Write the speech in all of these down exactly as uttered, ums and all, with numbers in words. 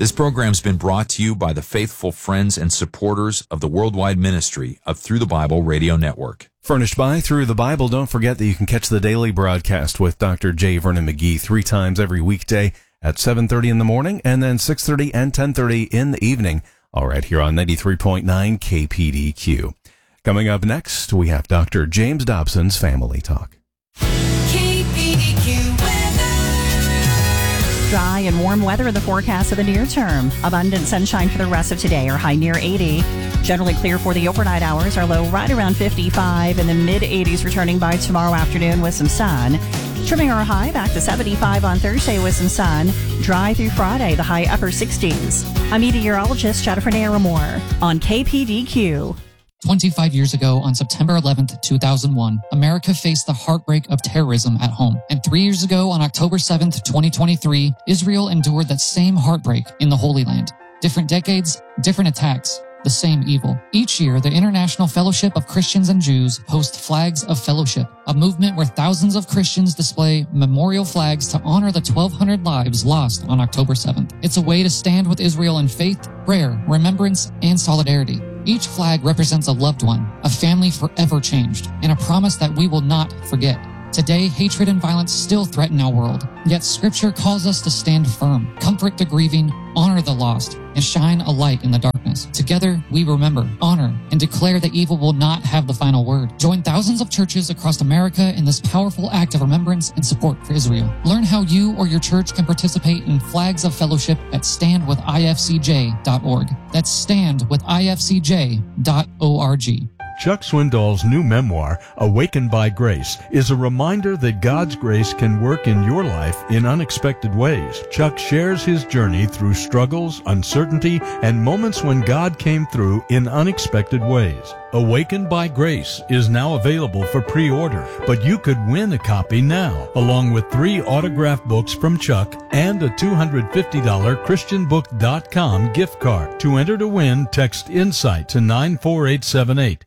This program's been brought to you by the faithful friends and supporters of the worldwide ministry of Through the Bible Radio Network. Furnished by Through the Bible. Don't forget that you can catch the daily broadcast with Doctor J. Vernon McGee three times every weekday at seven thirty in the morning and then six thirty and ten thirty in the evening. All right, here on ninety-three point nine K P D Q. Coming up next, we have Doctor James Dobson's Family Talk. K P D Q Dry and warm weather in the forecast of the near term. Abundant sunshine for the rest of today, our high near eighty. Generally clear for the overnight hours, our low right around fifty-five, and the mid eighties returning by tomorrow afternoon with some sun. Trimming our high back to seventy-five on Thursday with some sun. Dry through Friday, the high upper sixties. I'm meteorologist Jennifer Naramore on K P D Q. twenty-five years ago, on September eleventh, two thousand one, America faced the heartbreak of terrorism at home. And three years ago, on October seventh, twenty twenty-three, Israel endured that same heartbreak in the Holy Land. Different decades, different attacks, the same evil. Each year, the International Fellowship of Christians and Jews hosts Flags of Fellowship, a movement where thousands of Christians display memorial flags to honor the twelve hundred lives lost on October seventh. It's a way to stand with Israel in faith, prayer, remembrance, and solidarity. Each flag represents a loved one, a family forever changed, and a promise that we will not forget. Today, hatred and violence still threaten our world, yet Scripture calls us to stand firm, comfort the grieving, honor the lost, and shine a light in the darkness. Together, we remember, honor, and declare that evil will not have the final word. Join thousands of churches across America in this powerful act of remembrance and support for Israel. Learn how you or your church can participate in Flags of Fellowship at stand with I F C J dot org. That's stand with I F C J dot org. Chuck Swindoll's new memoir, Awakened by Grace, is a reminder that God's grace can work in your life in unexpected ways. Chuck shares his journey through struggles, uncertainty, and moments when God came through in unexpected ways. Awakened by Grace is now available for pre-order, but you could win a copy now, along with three autographed books from Chuck and a two hundred fifty dollars Christian book dot com gift card. To enter to win, text INSIGHT to nine four eight seven eight.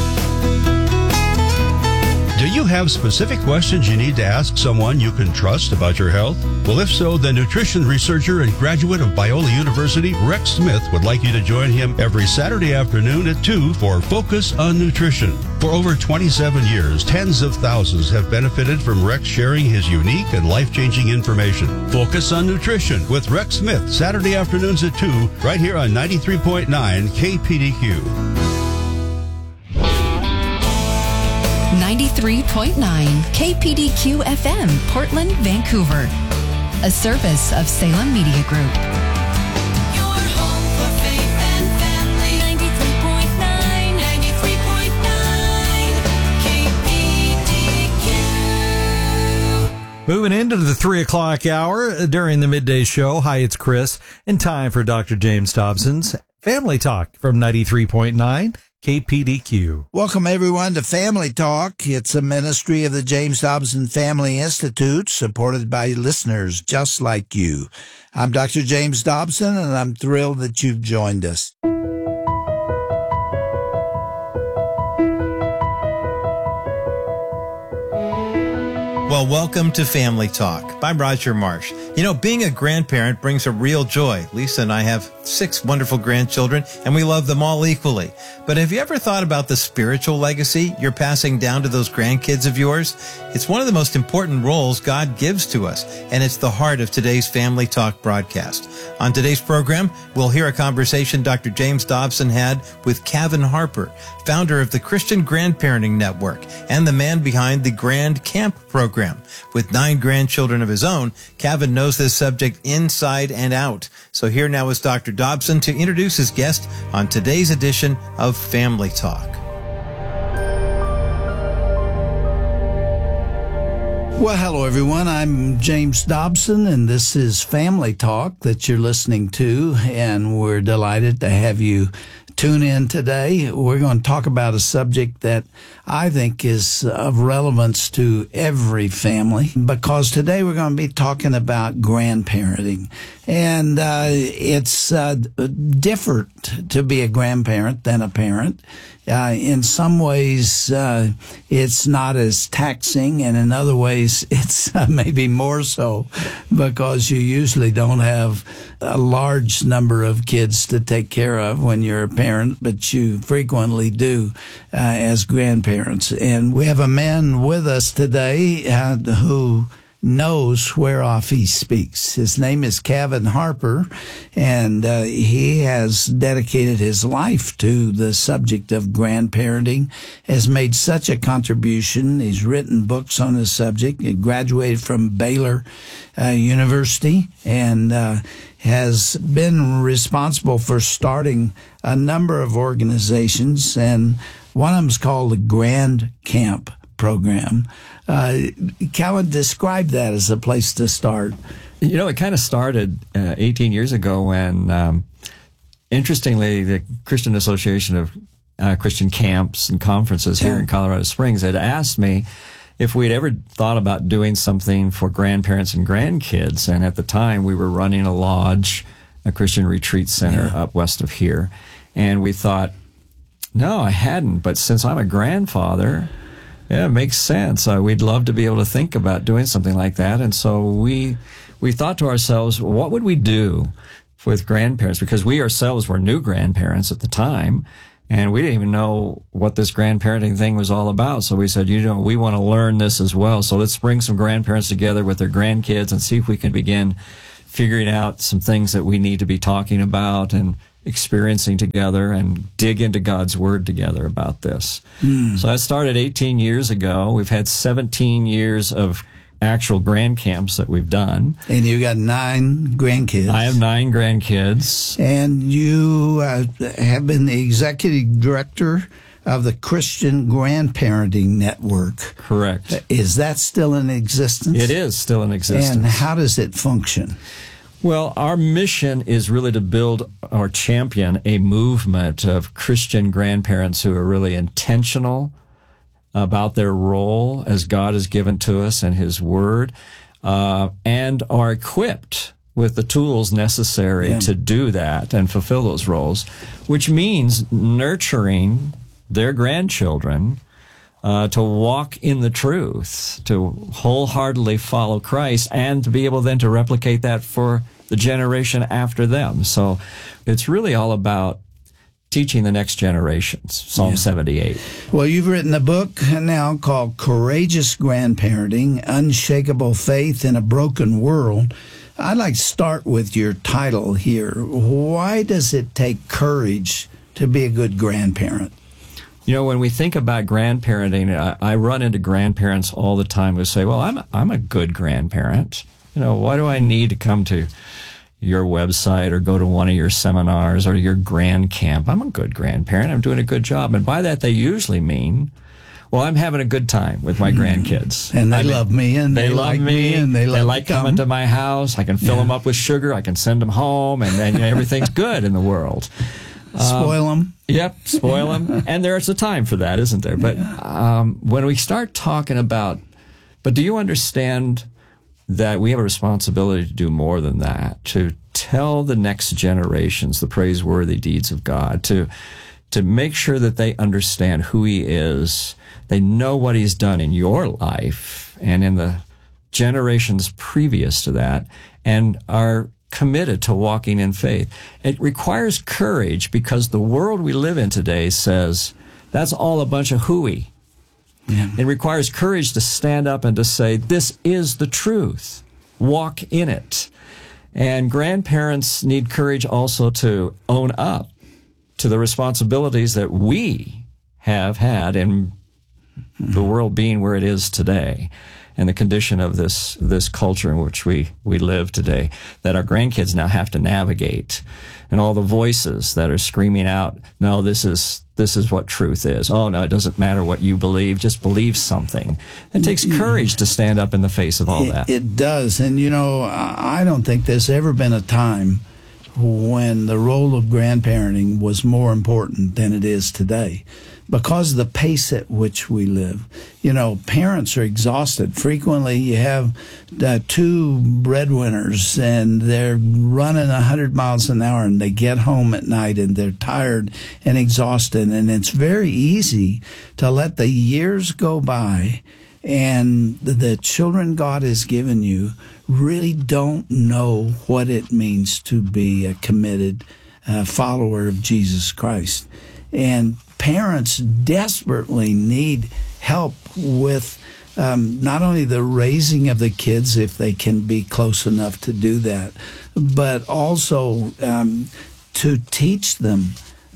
Do you have specific questions you need to ask someone you can trust about your health? Well, if so, then nutrition researcher and graduate of Biola University, Rex Smith, would like you to join him every Saturday afternoon at two for Focus on Nutrition. For over twenty-seven years, tens of thousands have benefited from Rex sharing his unique and life-changing information. Focus on Nutrition with Rex Smith, Saturday afternoons at two, right here on ninety-three point nine K P D Q. ninety-three point nine K P D Q F M, Portland, Vancouver. A service of Salem Media Group. Your home for faith and family. ninety-three point nine, ninety-three point nine K P D Q. Moving into the three o'clock hour during the midday show. Hi, it's Chris, and time for Doctor James Dobson's Family Talk from ninety-three point nine K P D Q. Welcome, everyone, to Family Talk. It's a ministry of the James Dobson Family Institute, supported by listeners just like you. I'm Doctor James Dobson, and I'm thrilled that you've joined us. Well, welcome to Family Talk. I'm Roger Marsh. You know, being a grandparent brings a real joy. Lisa and I have six wonderful grandchildren, and we love them all equally. But have you ever thought about the spiritual legacy you're passing down to those grandkids of yours? It's one of the most important roles God gives to us, and it's the heart of today's Family Talk broadcast. On today's program, we'll hear a conversation Doctor James Dobson had with Kevin Harper, founder of the Christian Grandparenting Network and the man behind the Grand Camp program. With nine grandchildren of his own, Kevin knows this subject inside and out. So here now is Doctor Dobson to introduce his guest on today's edition of Family Talk. Well, hello, everyone. I'm James Dobson, and this is Family Talk that you're listening to, and we're delighted to have you tune in today. We're going to talk about a subject that I think is of relevance to every family, because today we're going to be talking about grandparenting. And uh, it's uh, different to be a grandparent than a parent. Uh, in some ways, uh, it's not as taxing, and in other ways, it's uh, maybe more so, because you usually don't have a large number of kids to take care of when you're a parent, but you frequently do uh, as grandparents. And we have a man with us today uh, who knows whereof he speaks. His name is Kevin Harper, and uh, he has dedicated his life to the subject of grandparenting, has made such a contribution. He's written books on the subject. He graduated from Baylor uh, University and uh, has been responsible for starting a number of organizations, and one of them is called the Grand Camp Program. Uh, Calvin, describe that as a place to start. You know, it kind of started uh, eighteen years ago when, um, interestingly, the Christian Association of uh, Christian Camps and Conferences here in Colorado Springs had asked me if we'd ever thought about doing something for grandparents and grandkids. And at the time, we were running a lodge, a Christian retreat center yeah. up west of here. And we thought, no, I hadn't. But since I'm a grandfather, yeah, it makes sense. Uh, we'd love to be able to think about doing something like that. And so we we thought to ourselves, what would we do with grandparents? Because we ourselves were new grandparents at the time, and we didn't even know what this grandparenting thing was all about. So we said, you know, we want to learn this as well. So let's bring some grandparents together with their grandkids and see if we can begin figuring out some things that we need to be talking about and experiencing together and dig into God's Word together about this. Mm. So that started eighteen years ago. We've had seventeen years of actual grand camps that we've done. And you got nine grandkids. I have nine grandkids. And you uh, have been the executive director of the Christian Grandparenting Network. Correct. Is that still in existence? It is still in existence. And how does it function? Well, our mission is really to build or champion a movement of Christian grandparents who are really intentional about their role as God has given to us in His Word, uh, and are equipped with the tools necessary yeah. to do that and fulfill those roles, which means nurturing their grandchildren Uh, to walk in the truth, to wholeheartedly follow Christ, and to be able then to replicate that for the generation after them. So it's really all about teaching the next generations, Psalm yeah. seventy-eight. Well, you've written a book now called Courageous Grandparenting, Unshakable Faith in a Broken World. I'd like to start with your title here. Why does it take courage to be a good grandparent? You know, when we think about grandparenting, I, I run into grandparents all the time who say, well, I'm a, I'm a good grandparent. You know, why do I need to come to your website or go to one of your seminars or your grand camp? I'm a good grandparent. I'm doing a good job. And by that, they usually mean, well, I'm having a good time with my grandkids. And they I mean, love me, and they, they like love me, and they, they love like coming to my house. I can fill yeah. them up with sugar. I can send them home, and, and you know, everything's good in the world. Spoil them. Um, yep, spoil them. And there's a time for that, isn't there? But um, when we start talking about, but do you understand that we have a responsibility to do more than that, to tell the next generations the praiseworthy deeds of God, to to make sure that they understand who He is, they know what He's done in your life and in the generations previous to that, and are committed to walking in faith. It requires courage because the world we live in today says that's all a bunch of hooey. Yeah. It requires courage to stand up and to say, this is the truth. Walk in it. And grandparents need courage also to own up to the responsibilities that we have had in the world being where it is today, and the condition of this this culture in which we, we live today, that our grandkids now have to navigate, and all the voices that are screaming out, no, this is this is what truth is. Oh, no, it doesn't matter what you believe, just believe something. It takes courage to stand up in the face of all it, that. It does, and you know, I don't think there's ever been a time when the role of grandparenting was more important than it is today because of the pace at which we live. You know, parents are exhausted. Frequently, you have uh, two breadwinners and they're running one hundred miles an hour and they get home at night and they're tired and exhausted. And it's very easy to let the years go by and the, the children God has given you really don't know what it means to be a committed uh, follower of Jesus Christ. And parents desperately need help with um, not only the raising of the kids, if they can be close enough to do that, but also um, to teach them.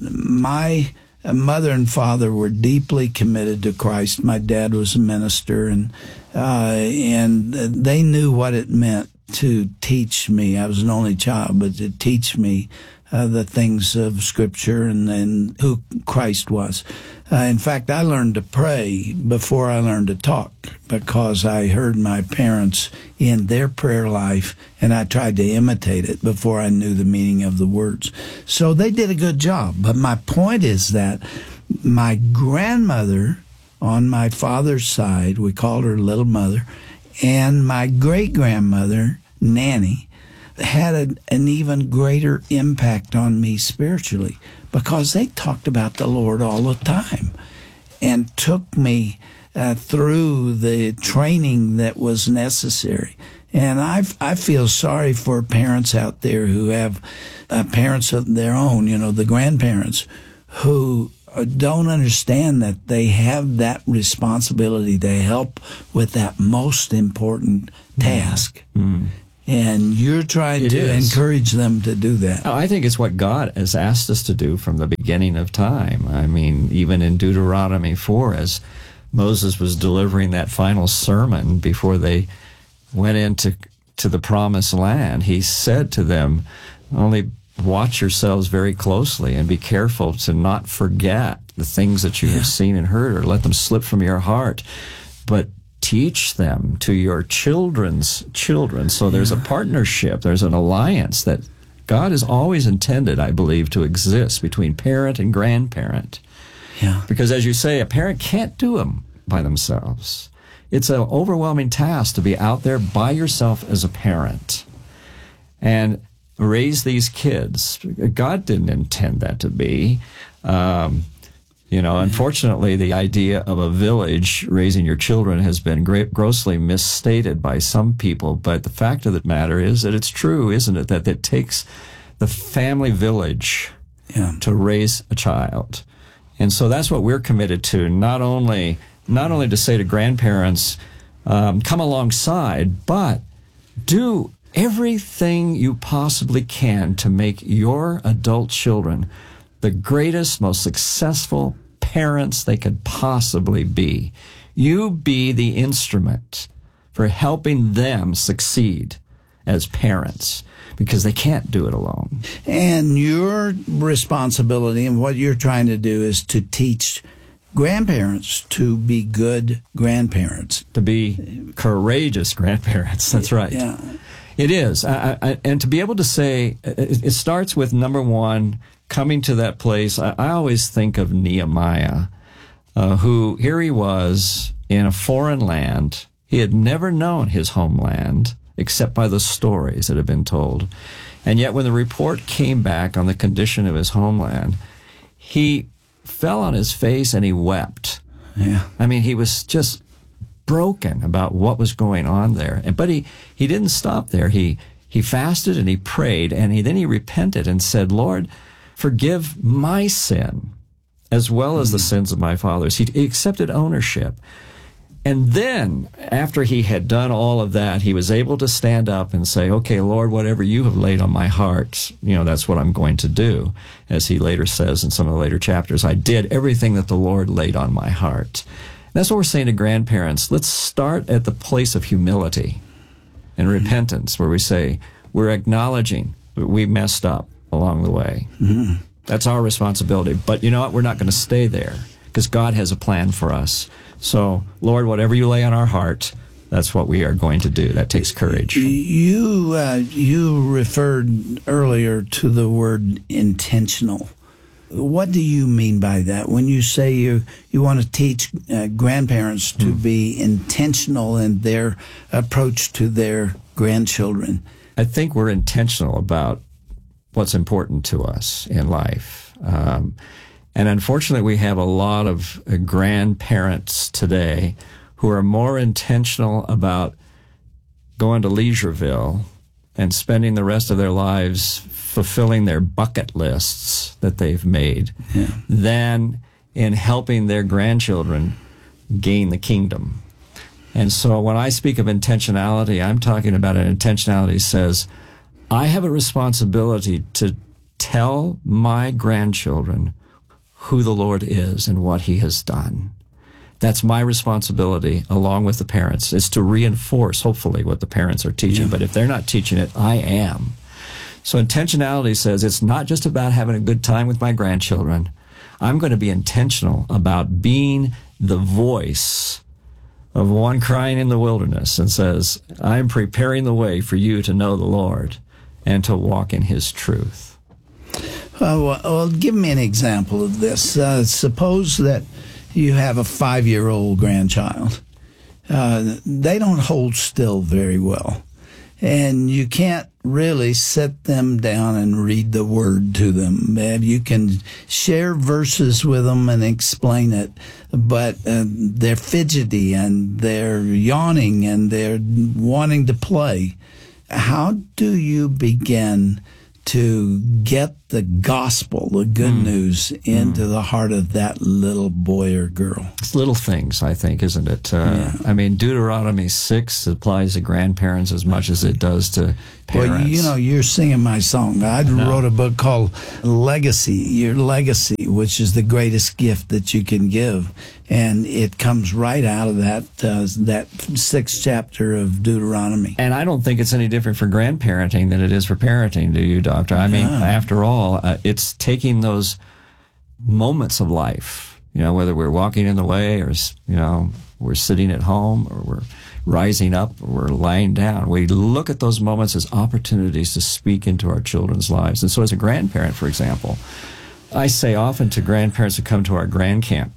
My mother and father were deeply committed to Christ. My dad was a minister, and uh, and they knew what it meant to teach me. I was an only child, but to teach me uh, the things of Scripture and, and who Christ was. Uh, in fact, I learned to pray before I learned to talk because I heard my parents in their prayer life, and I tried to imitate it before I knew the meaning of the words. So they did a good job. But my point is that my grandmother on my father's side, we called her Little Mother, and my great-grandmother, Nanny, had a, an even greater impact on me spiritually because they talked about the Lord all the time and took me uh, through the training that was necessary. And I I feel sorry for parents out there who have uh, parents of their own, you know, the grandparents, who don't understand that they have that responsibility to help with that most important task. Mm. And you're trying it to is. encourage them to do that. I think it's what God has asked us to do from the beginning of time. I mean, even in Deuteronomy four, as Moses was delivering that final sermon before they went into to the promised land, he said to them, only watch yourselves very closely and be careful to not forget the things that you yeah. have seen and heard, or let them slip from your heart, but teach them to your children's children. So there's a partnership, there's an alliance that God has always intended, I believe, to exist between parent and grandparent. Yeah. Because as you say, a parent can't do them by themselves. It's an overwhelming task to be out there by yourself as a parent and raise these kids. God didn't intend that to be. Um, you know, unfortunately, the idea of a village raising your children has been great, grossly misstated by some people. But the fact of the matter is that it's true, isn't it? That it takes the family village yeah. to raise a child. And so that's what we're committed to, not only not only to say to grandparents, um, come alongside, but do everything you possibly can to make your adult children the greatest, most successful parents they could possibly be. You be the instrument for helping them succeed as parents, because they can't do it alone. And your responsibility and what you're trying to do is to teach grandparents to be good grandparents. To be courageous grandparents. That's right. Yeah. It is. I, I, and to be able to say, it, it starts with, number one, coming to that place. I, I always think of Nehemiah, uh, who, here he was in a foreign land. He had never known his homeland except by the stories that had been told. And yet when the report came back on the condition of his homeland, he fell on his face and he wept. Yeah. I mean, he was just broken about what was going on there. But he, he didn't stop there. He he fasted and he prayed, and he then he repented and said, Lord, forgive my sin as well as the sins of my fathers. He, he accepted ownership. And then, after he had done all of that, he was able to stand up and say, okay, Lord, whatever you have laid on my heart, you know, that's what I'm going to do. As he later says in some of the later chapters, I did everything that the Lord laid on my heart. That's what we're saying to grandparents. Let's start at the place of humility and repentance, where we say, we're acknowledging that we messed up along the way. Mm-hmm. That's our responsibility. But you know what? We're not going to stay there, because God has a plan for us. So, Lord, whatever you lay on our heart, that's what we are going to do. That takes courage. You uh, you referred earlier to the word intentional. What do you mean by that? When you say you, you want to teach uh, grandparents to mm. be intentional in their approach to their grandchildren? I think we're intentional about what's important to us in life. Um, and unfortunately, we have a lot of uh, grandparents today who are more intentional about going to Leisureville and spending the rest of their lives fulfilling their bucket lists that they've made yeah. than in helping their grandchildren gain the kingdom. And so when I speak of intentionality, I'm talking about an intentionality that says, I have a responsibility to tell my grandchildren who the Lord is and what he has done. That's my responsibility, along with the parents, is to reinforce, hopefully, what the parents are teaching. Yeah. But if they're not teaching it, I am. So intentionality says it's not just about having a good time with my grandchildren. I'm going to be intentional about being the voice of one crying in the wilderness and says, I'm preparing the way for you to know the Lord and to walk in his truth. Uh, well, give me an example of this. Uh, suppose that you have a five-year-old grandchild. Uh, they don't hold still very well. And you can't really sit them down and read the word to them. You can share verses with them and explain it, but uh, they're fidgety and they're yawning and they're wanting to play. How do you begin to get the gospel, the good mm. news, into mm. the heart of that little boy or girl? It's little things, I think, isn't it? Uh, yeah. I mean, Deuteronomy six applies to grandparents as much as it does to parents. Well, you know, you're singing my song. I wrote a book called Legacy, Your Legacy, which is the greatest gift that you can give. And it comes right out of that uh, that sixth chapter of Deuteronomy. And I don't think it's any different for grandparenting than it is for parenting, do you, Doctor? I mean, yeah. after all, uh, it's taking those moments of life, you know, whether we're walking in the way or, you know, we're sitting at home or we're rising up or we're lying down. We look at those moments as opportunities to speak into our children's lives. And so as a grandparent, for example, I say often to grandparents who come to our grand camp,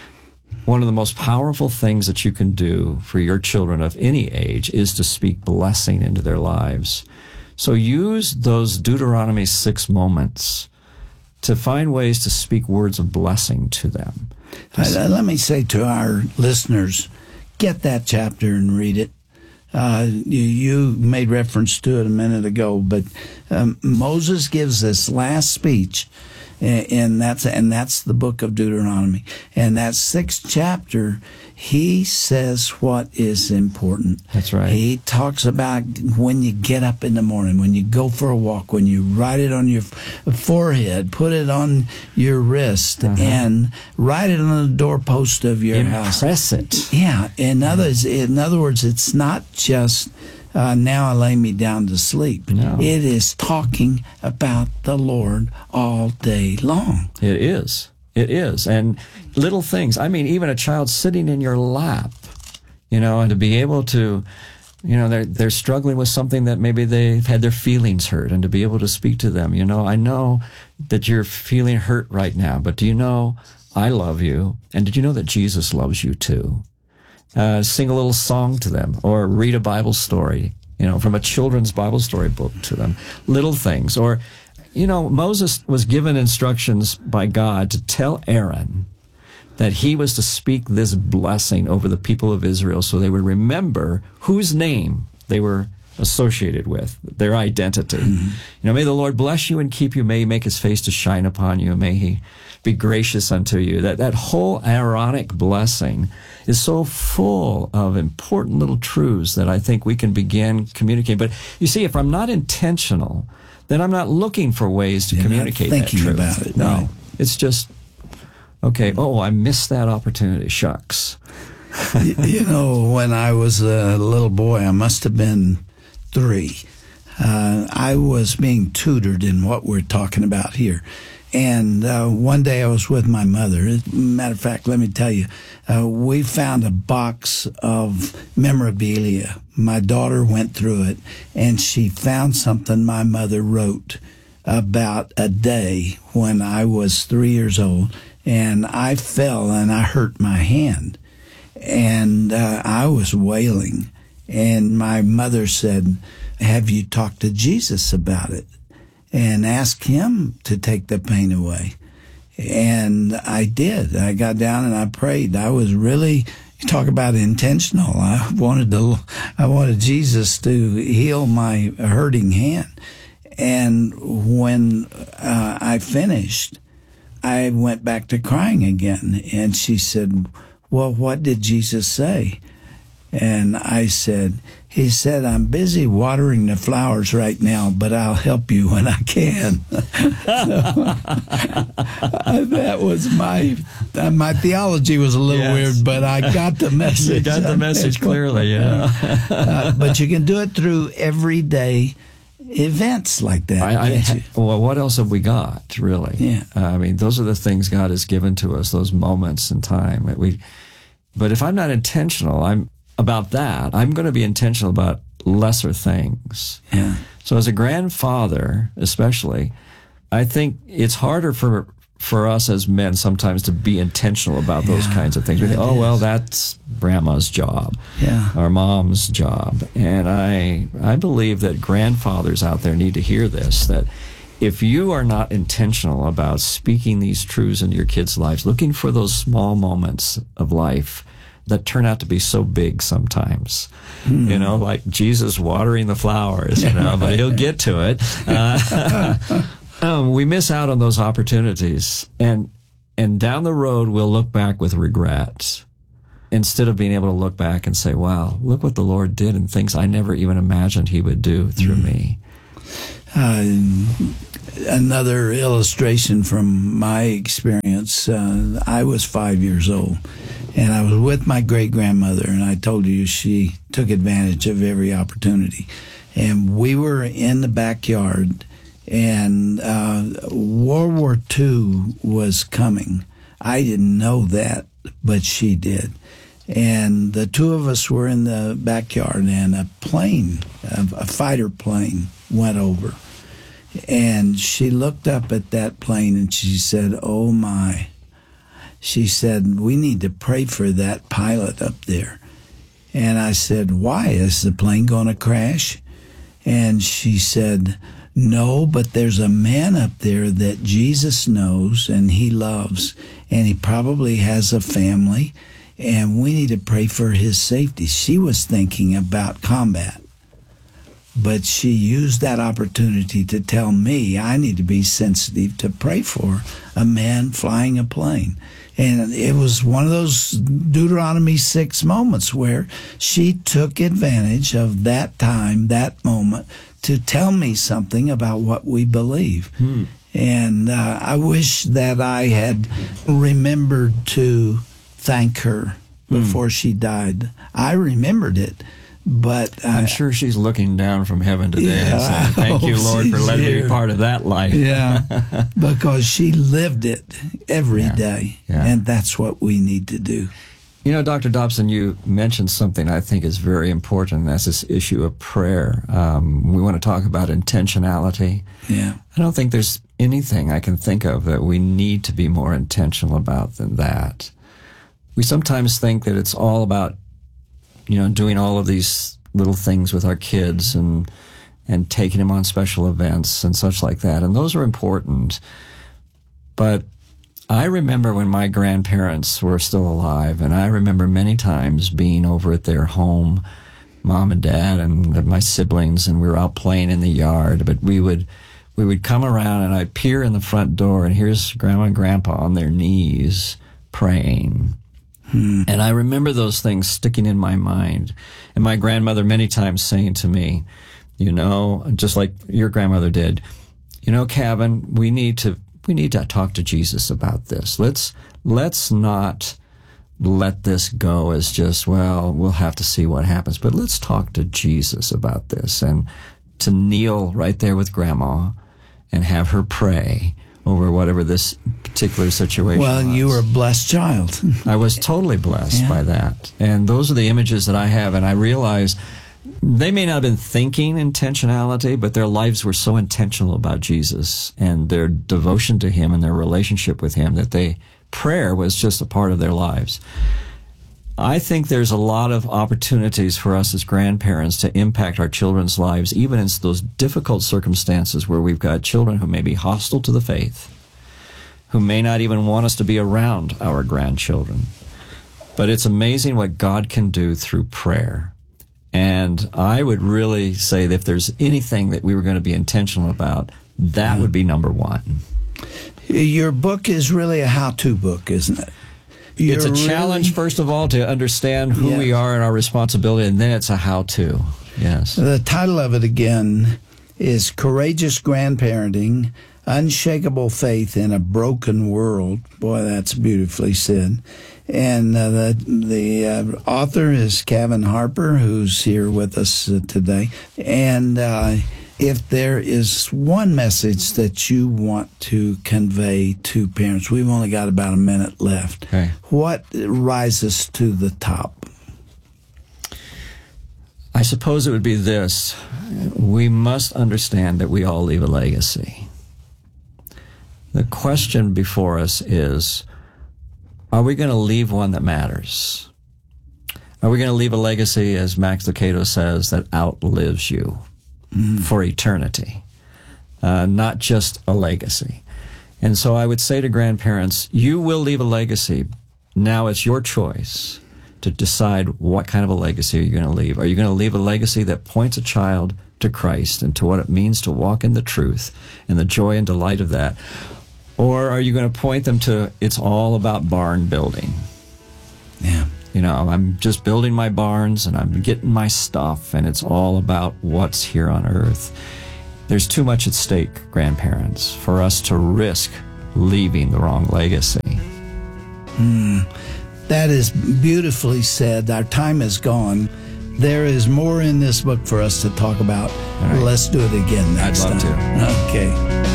one of the most powerful things that you can do for your children of any age is to speak blessing into their lives. So use those Deuteronomy six moments to find ways to speak words of blessing to them. Uh, let me say to our listeners, get that chapter and read it. Uh, you, you made reference to it a minute ago, but um, Moses gives this last speech, and that's and that's the book of Deuteronomy. And that sixth chapter, he says what is important. That's right. He talks about when you get up in the morning, when you go for a walk, when you write it on your forehead, put it on your wrist, uh-huh. and write it on the doorpost of your Impress house. Impress it. Yeah. In others, in other words, it's not just Uh, now I lay me down to sleep. No. It is talking about the Lord all day long. It is. It is. And little things. I mean, even a child sitting in your lap, you know, and to be able to, you know, they're, they're struggling with something that maybe they've had their feelings hurt, and to be able to speak to them, you know, I know that you're feeling hurt right now, but do you know I love you? And did you know that Jesus loves you too? Uh, sing a little song to them, or read a Bible story, you know, from a children's Bible story book to them. Little things. Or, you know, Moses was given instructions by God to tell Aaron that he was to speak this blessing over the people of Israel so they would remember whose name they were associated with, their identity. Mm-hmm. You know, may the Lord bless you and keep you. May he make his face to shine upon you. May he be gracious unto you. That that whole Aaronic blessing is so full of important little truths that I think we can begin communicating. But you see, if I'm not intentional, then I'm not looking for ways to You're communicate not thinking that truth. about it. No, Right. It's just, okay, oh, I missed that opportunity. Shucks. you, you know, when I was a little boy, I must have been three. Uh, I was being tutored in what we're talking about here. And uh, one day I was with my mother. As a matter of fact, let me tell you, uh, we found a box of memorabilia. My daughter went through it, and she found something my mother wrote about a day when I was three years old, and I fell and I hurt my hand. And uh, I was wailing, and my mother said, "Have you talked to Jesus about it and ask him to take the pain away?" And I did. I got down and I prayed. I was really, talk about intentional. I wanted to, I wanted Jesus to heal my hurting hand. And when uh, I finished, I went back to crying again. And she said, "Well, what did Jesus say?" And I said, "He said, I'm busy watering the flowers right now, but I'll help you when I can." So, that was my, uh, my theology was a little Yes. weird, but I got the message. You got the message clearly, yeah. uh, but you can do it through everyday events like that. I, I, can't you? well, what else have we got, really? Yeah. Uh, I mean, those are the things God has given to us, those moments in time. That we, but if I'm not intentional, I'm about that, I'm going to be intentional about lesser things. Yeah. So as a grandfather, especially, I think it's harder for for us as men sometimes to be intentional about those Yeah, kinds of things. We think, it oh, well, is. that's grandma's job, Yeah. our mom's job. And I I believe that grandfathers out there need to hear this, that if you are not intentional about speaking these truths into your kids' lives, looking for those small moments of life that turn out to be so big sometimes, mm. you know, like Jesus watering the flowers, you know, but he'll get to it. Uh, um, we miss out on those opportunities, and and down the road we'll look back with regret instead of being able to look back and say, "Wow, look what the Lord did and things I never even imagined He would do through mm. me." Uh, another illustration from my experience. Uh, I was five years old. And I was with my great-grandmother, and I told you she took advantage of every opportunity. And we were in the backyard, and uh, World War Two was coming. I didn't know that, but she did. And the two of us were in the backyard, and a plane, a, a fighter plane, went over. And she looked up at that plane, and she said, "Oh, my." She said, "We need to pray for that pilot up there." And I said, "Why? Is the plane going to crash?" And she said, "No, but there's a man up there that Jesus knows and he loves, and he probably has a family, and we need to pray for his safety." She was thinking about combat, but she used that opportunity to tell me I need to be sensitive to pray for a man flying a plane. And it was one of those Deuteronomy six moments where she took advantage of that time, that moment, to tell me something about what we believe. Hmm. And uh, I wish that I had remembered to thank her before hmm. she died. I remembered it. But uh, I'm sure she's looking down from heaven today yeah, and saying, "Thank you, Lord, for letting here. me be part of that life." Yeah, because she lived it every yeah. day, yeah. and that's what we need to do. You know, Doctor Dobson, you mentioned something I think is very important, and that's this issue of prayer. Um, we want to talk about intentionality. Yeah. I don't think there's anything I can think of that we need to be more intentional about than that. We sometimes think that it's all about, you know, doing all of these little things with our kids and and taking them on special events and such like that. And those are important. But I remember when my grandparents were still alive, and I remember many times being over at their home, Mom and Dad and my siblings, and we were out playing in the yard. But we would we would come around, and I'd peer in the front door, and here's Grandma and Grandpa on their knees praying. Hmm. And I remember those things sticking in my mind. And my grandmother many times saying to me, you know, just like your grandmother did, you know, Kevin, we need to we need to talk to Jesus about this. Let's let's not let this go as just, well, we'll have to see what happens. But let's talk to Jesus about this. And to kneel right there with Grandma and have her pray over whatever this particular situation Well, was. you were a blessed child. I was totally blessed Yeah. by that. And those are the images that I have. And I realize they may not have been thinking intentionality, but their lives were so intentional about Jesus and their devotion to him and their relationship with him that they prayer was just a part of their lives. I think there's a lot of opportunities for us as grandparents to impact our children's lives, even in those difficult circumstances where we've got children who may be hostile to the faith, who may not even want us to be around our grandchildren. But it's amazing what God can do through prayer. And I would really say that if there's anything that we were going to be intentional about, that would be number one. Your book is really a how-to book, isn't it? You're it's a challenge, really, first of all, to understand who Yeah. we are and our responsibility, and then it's a how-to. Yes. The title of it, again, is Courageous Grandparenting, Unshakable Faith in a Broken World. Boy, that's beautifully said. And uh, the, the uh, author is Kevin Harper, who's here with us uh, today. And uh, if there is one message that you want to convey to parents, we've only got about a minute left. Okay. What rises to the top? I suppose it would be this. We must understand that we all leave a legacy. The question before us is, are we going to leave one that matters? Are we going to leave a legacy, as Max Lucado says, that outlives you mm. for eternity? Uh, not just a legacy. And so I would say to grandparents, you will leave a legacy. Now it's your choice to decide what kind of a legacy you're going to leave. Are you going to leave a legacy that points a child to Christ and to what it means to walk in the truth and the joy and delight of that? Or are you going to point them to, it's all about barn building? Yeah. You know, I'm just building my barns and I'm getting my stuff and it's all about what's here on earth. There's too much at stake, grandparents, for us to risk leaving the wrong legacy. Hmm. That is beautifully said. Our time is gone. There is more in this book for us to talk about. Right. Let's do it again next I'd love time. to. Okay.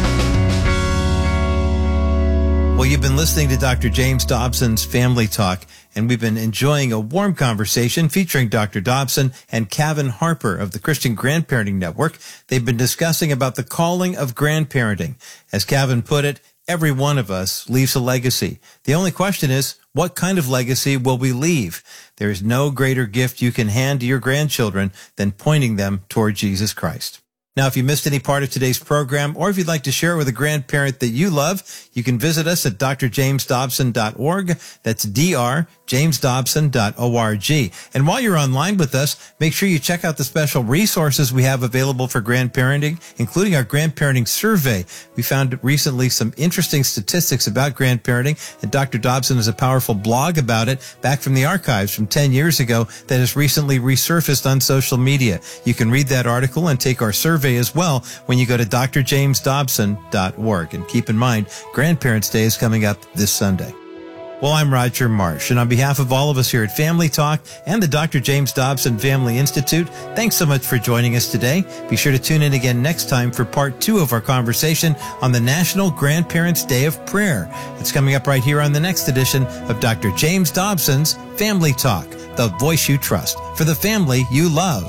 Well, you've been listening to Doctor James Dobson's Family Talk, and we've been enjoying a warm conversation featuring Doctor Dobson and Kevin Harper of the Christian Grandparenting Network. They've been discussing about the calling of grandparenting. As Kevin put it, every one of us leaves a legacy. The only question is, what kind of legacy will we leave? There is no greater gift you can hand to your grandchildren than pointing them toward Jesus Christ. Now, if you missed any part of today's program, or if you'd like to share it with a grandparent that you love, you can visit us at d r james dobson dot org. That's d r james dobson dot org. And while you're online with us, make sure you check out the special resources we have available for grandparenting, including our grandparenting survey. We found recently some interesting statistics about grandparenting, and Doctor Dobson has a powerful blog about it back from the archives from ten years ago that has recently resurfaced on social media. You can read that article and take our survey as well when you go to d r james dobson dot org. And keep in mind, Grandparents' Day is coming up this Sunday. Well, I'm Roger Marsh, and on behalf of all of us here at Family Talk and the Doctor James Dobson Family Institute, thanks so much for joining us today. Be sure to tune in again next time for part two of our conversation on the National Grandparents' Day of Prayer. It's coming up right here on the next edition of Doctor James Dobson's Family Talk, the voice you trust for the family you love.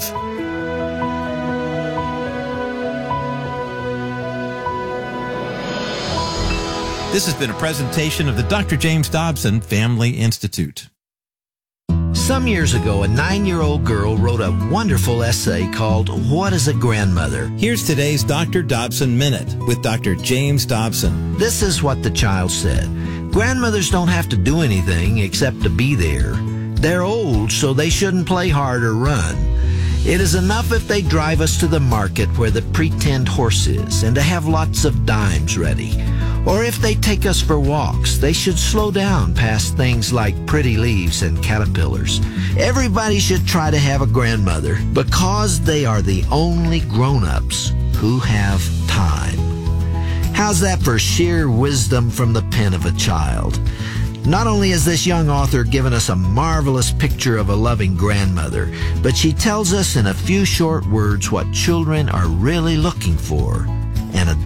This has been a presentation of the Doctor James Dobson Family Institute. Some years ago, a nine-year-old girl wrote a wonderful essay called What is a Grandmother? Here's today's Doctor Dobson Minute with Doctor James Dobson. This is what the child said. Grandmothers don't have to do anything except to be there. They're old, so they shouldn't play hard or run. It is enough if they drive us to the market where the pretend horse is and to have lots of dimes ready. Or if they take us for walks, they should slow down past things like pretty leaves and caterpillars. Everybody should try to have a grandmother because they are the only grown-ups who have time. How's that for sheer wisdom from the pen of a child? Not only has this young author given us a marvelous picture of a loving grandmother, but she tells us in a few short words what children are really looking for, an adult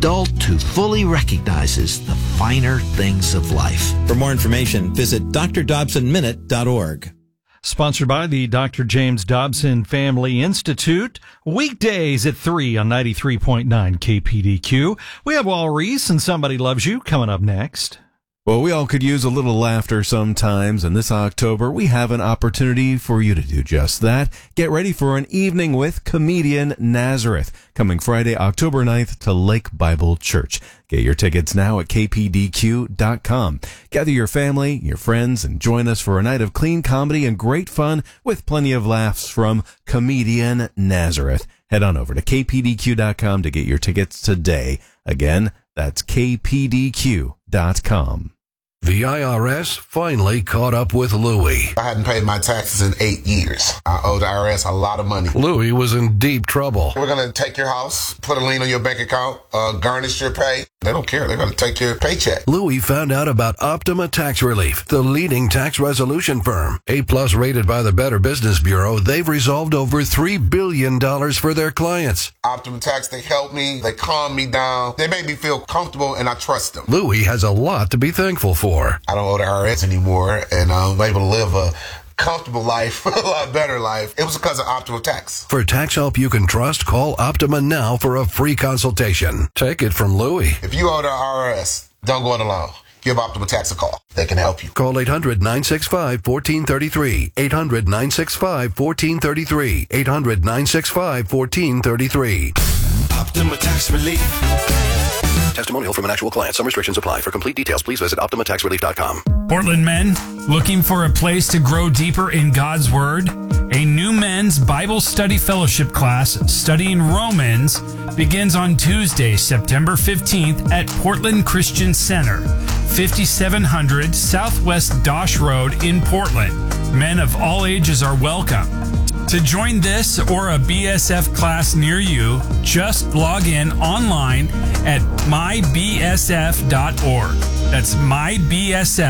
adult who fully recognizes the finer things of life. For more information, visit d r dobson minute dot org. Sponsored by the Doctor James Dobson Family Institute. Weekdays at three on ninety-three point nine K P D Q. We have Wal Reese and Somebody Loves You coming up next. Well, we all could use a little laughter sometimes, and this October we have an opportunity for you to do just that. Get ready for an evening with comedian Nazareth, coming Friday, October ninth to Lake Bible Church. Get your tickets now at K P D Q dot com. Gather your family, your friends, and join us for a night of clean comedy and great fun with plenty of laughs from comedian Nazareth. Head on over to K P D Q dot com to get your tickets today. Again, that's K P D Q dot com. The I R S finally caught up with Louie. I hadn't paid my taxes in eight years. I owe the I R S a lot of money. Louie was in deep trouble. We're going to take your house, put a lien on your bank account, uh, garnish your pay. They don't care. They're going to take your paycheck. Louie found out about Optima Tax Relief, the leading tax resolution firm. A-plus rated by the Better Business Bureau, they've resolved over three billion dollars for their clients. Optima Tax, they help me. They calm me down. They make me feel comfortable, and I trust them. Louie has a lot to be thankful for. I don't owe the I R S anymore, and I'm able to live a comfortable life, a lot better life. It was because of Optima Tax. For tax help you can trust, call Optima now for a free consultation. Take it from Louie. If you owe the I R S, don't go it alone. Give Optima Tax a call. They can help you. Call eight hundred, nine six five, one four three three. eight hundred, nine six five, one four three three. eight hundred, nine six five, one four three three. Optima Tax Relief. Testimonial from an actual client. Some restrictions apply. For complete details, please visit Optima Tax Relief dot com. Portland men, looking for a place to grow deeper in God's Word? A new men's Bible study fellowship class studying Romans begins on Tuesday, September fifteenth at Portland Christian Center, fifty-seven hundred Southwest Dosh Road in Portland. Men of all ages are welcome. To join this or a B S F class near you, just log in online at my b s f dot org. That's my b s f